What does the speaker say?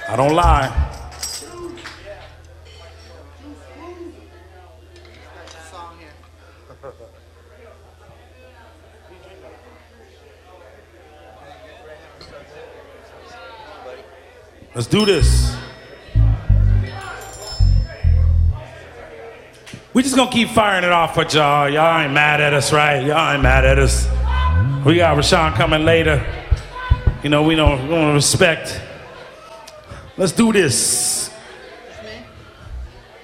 I don't lie. Let's do this. We just gonna keep firing it off with y'all. Y'all ain't mad at us, right? Y'all ain't mad at us. We got Rashawn coming later. You know, we don't respect. Let's do this.